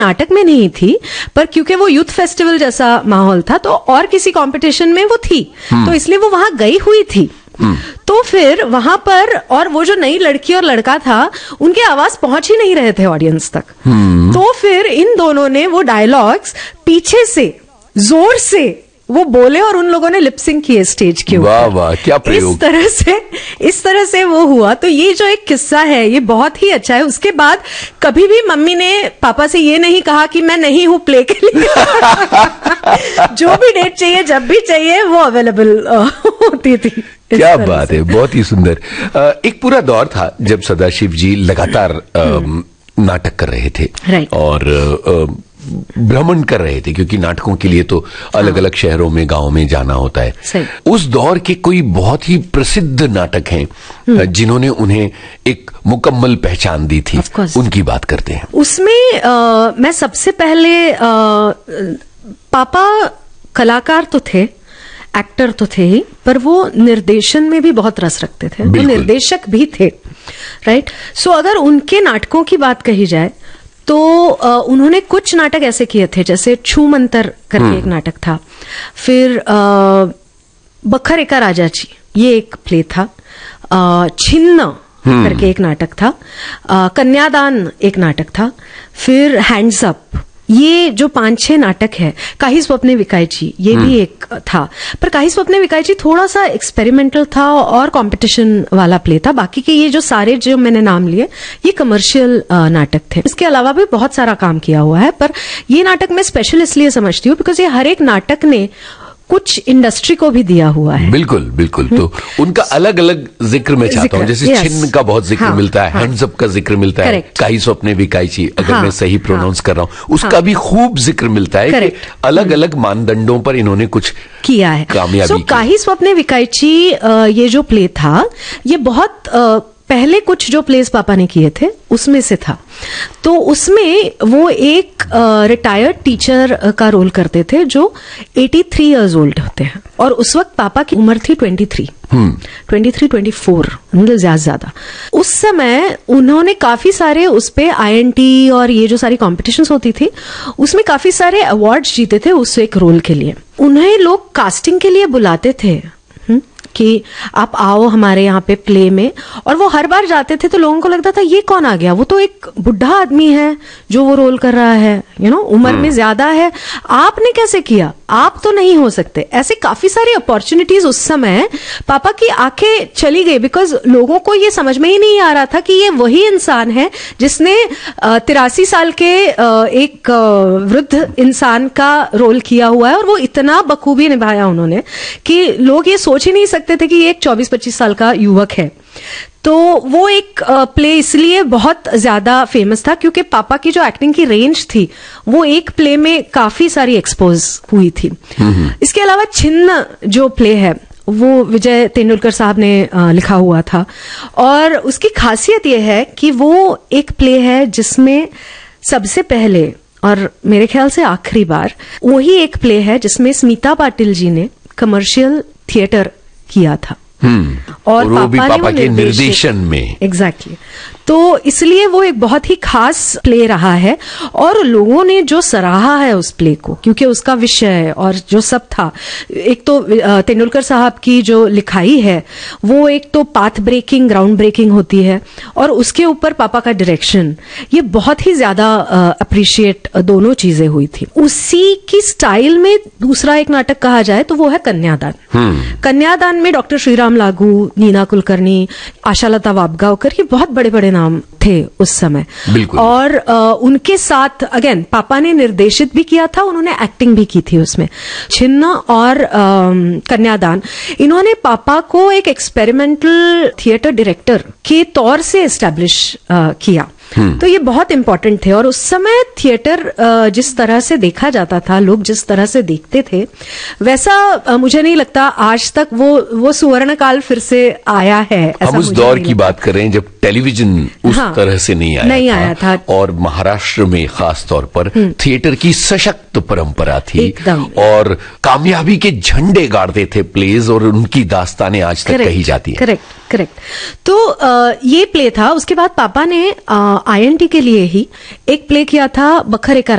नाटक में नहीं थी, पर क्योंकि वो यूथ फेस्टिवल जैसा माहौल था तो और किसी कंपटीशन में वो थी, तो इसलिए वो वहां गई हुई थी। तो फिर वहां पर, और वो जो नई लड़की और लड़का था उनके आवाज पहुंच ही नहीं रहे थे ऑडियंस तक। तो फिर इन दोनों ने वो डायलॉग्स पीछे से जोर से वो बोले और उन लोगों ने लिपसिंग किए स्टेज के ऊपर। वाह वाह, क्या प्रयोग। इस तरह से वो हुआ। तो ये जो एक किस्सा है ये बहुत ही अच्छा है। उसके बाद कभी भी मम्मी ने पापा से ये नहीं कहा कि मैं नहीं हूं प्ले के लिए। जो भी डेट चाहिए, जब भी चाहिए, वो अवेलेबल होती थी। क्या बात है, बहुत ही सुंदर। एक पूरा दौर था जब सदाशिव जी लगातार नाटक कर रहे थे और भ्रमण कर रहे थे, क्योंकि नाटकों के लिए तो अलग अलग शहरों में, गांव में जाना होता है। उस दौर के कोई बहुत ही प्रसिद्ध नाटक हैं जिन्होंने उन्हें एक मुकम्मल पहचान दी थी, उनकी बात करते हैं। उसमें मैं सबसे पहले पापा कलाकार तो थे, एक्टर तो थे ही, पर वो निर्देशन में भी बहुत रस रखते थे, वो निर्देशक भी थे, राइट। सो अगर उनके नाटकों की बात कही जाए तो उन्होंने कुछ नाटक ऐसे किए थे, जैसे छू मंतर करके एक नाटक था, फिर बखर एका राजाची ये एक प्ले था, छिन्न करके एक नाटक था, कन्यादान एक नाटक था, फिर हैंड्स अप, ये जो 5-6 नाटक है, काही स्वप्ने विकायची ये भी एक था। पर काही स्वप्ने विकायची थोड़ा सा एक्सपेरिमेंटल था और कंपटीशन वाला प्ले था। बाकी के ये जो सारे जो मैंने नाम लिए ये कमर्शियल नाटक थे। इसके अलावा भी बहुत सारा काम किया हुआ है, पर ये नाटक मैं स्पेशल इसलिए समझती हूँ बिकॉज ये हर एक नाटक ने कुछ इंडस्ट्री को भी दिया हुआ है। बिल्कुल बिल्कुल। तो उनका अलग अलग जिक्र मैं चाहता हूँ, जैसे छिन्न का बहुत जिक्र मिलता है, हैंड्स अप का जिक्र मिलता है, काही स्वप्ने विकायची अगर मैं सही प्रोनाउंस कर रहा हूँ, उसका भी खूब जिक्र मिलता है कि अलग अलग मानदंडों पर इन्होंने कुछ किया है, कामयाबी की। काही स्वप्ने विकायची ये जो प्ले था ये बहुत पहले कुछ जो प्लेस पापा ने किए थे उसमें से था। तो उसमें वो एक रिटायर्ड टीचर का रोल करते थे जो 83 इयर्स ओल्ड होते हैं, और उस वक्त पापा की उम्र थी 23, 24, मतलब ज्यादा। उस समय उन्होंने काफी सारे उस पे INT और ये जो सारी कॉम्पिटिशन्स होती थी उसमें काफी सारे अवार्ड्स जीते थे उस एक रोल के लिए। उन्हें लोग कास्टिंग के लिए बुलाते थे कि आप आओ हमारे यहाँ पे प्ले में, और वो हर बार जाते थे तो लोगों को लगता था ये कौन आ गया, वो तो एक बुढ़ा आदमी है जो वो रोल कर रहा है, उम्र में ज्यादा है, आपने कैसे किया, आप तो नहीं हो सकते। ऐसे काफी सारी अपॉर्चुनिटीज उस समय पापा की आंखें चली गई, बिकॉज लोगों को ये समझ में ही नहीं आ रहा था कि ये वही इंसान है जिसने 83 साल के एक वृद्ध इंसान का रोल किया हुआ है, और वो इतना बखूबी निभाया उन्होंने कि लोग ये सोच ही नहीं सकते थे कि ये एक 24-25 साल का युवक है। तो वो एक प्ले इसलिए बहुत ज्यादा फेमस था क्योंकि पापा की जो एक्टिंग की रेंज थी वो एक प्ले में काफी सारी एक्सपोज हुई थी। इसके अलावा छिन्न जो प्ले है वो विजय तेंदुलकर साहब ने लिखा हुआ था, और उसकी खासियत यह है कि वो एक प्ले है जिसमें सबसे पहले और मेरे ख्याल से आखिरी बार वही एक प्ले है जिसमें स्मिता पाटिल जी ने कमर्शियल थिएटर किया था, और वो भी पापा के निर्देशन में। एग्जैक्टली। तो इसलिए वो एक बहुत ही खास प्ले रहा है, और लोगों ने जो सराहा है उस प्ले को, क्योंकि उसका विषय और जो सब था, एक तो तेंदुलकर साहब की जो लिखाई है वो एक तो पाथ ब्रेकिंग, ग्राउंड ब्रेकिंग होती है, और उसके ऊपर पापा का डायरेक्शन, ये बहुत ही ज्यादा अप्रिशिएट दोनों चीजें हुई थी। उसी की स्टाइल में दूसरा एक नाटक कहा जाए तो वो है कन्यादान। कन्यादान में डॉक्टर श्रीराम लागू, नीना कुलकर्णी, आशालता वाबगांवकर, ये बहुत बड़े बड़े नाम थे उस समय। और उनके साथ अगेन पापा ने निर्देशित भी किया था, उन्होंने एक्टिंग भी की थी उसमें। छिन्न और कन्यादान, इन्होंने पापा को एक एक्सपेरिमेंटल थिएटर डायरेक्टर के तौर से एस्टैब्लिश किया। तो ये बहुत इंपॉर्टेंट थे, और उस समय थिएटर जिस तरह से देखा जाता था, लोग जिस तरह से देखते थे, वैसा मुझे नहीं लगता आज तक वो सुवर्ण काल फिर से आया है। हम उस दौर की बात कर रहे हैं जब टेलीविजन उस तरह से नहीं आया था, और महाराष्ट्र में खास तौर पर थिएटर की सशक्त परंपरा थी, और कामयाबी के झंडे गाड़ते थे प्लेज, और उनकी दास्तानें आज तक कही जाती है। Correct correct. तो ये प्ले था। उसके बाद पापा ने INT के लिए ही एक प्ले किया था, बखर एका